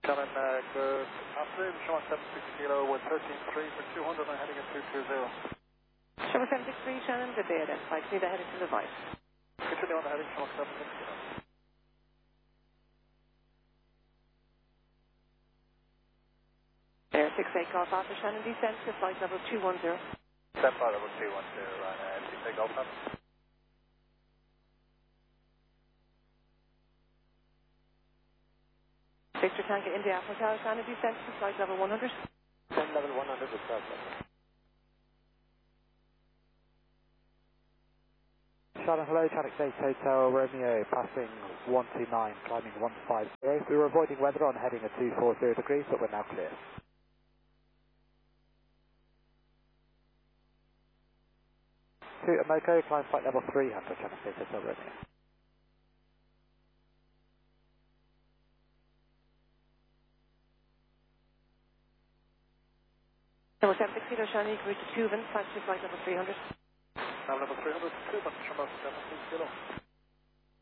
Shannon, good afternoon. Shannon 76 kilo with 13.3 for 200 and heading at 220. Summer 763, Shannon, good day identified. See the heading to the right. Continue on the heading, Shannon 76 kilo. Air 68 Golf Alpha, Shannon, descend to flight level 210. Step by level 210, right, 68 Golf Alpha. Victor Tango India Alpha Tower, Shannon, descend to flight level 100. Descend level 100 with Delta. Shannon, hello, Traffic State Hotel, Romeo, passing 129, climbing 150. We were avoiding weather on heading at 240 degrees, but we're now clear. To Amoko, climb flight level 300, Traffic State Hotel, Romeo. Summer 760, Shannon, you can reach to Tuvan, flight to flight level 300. Now level 300, 2 but Shannon 76 kilo.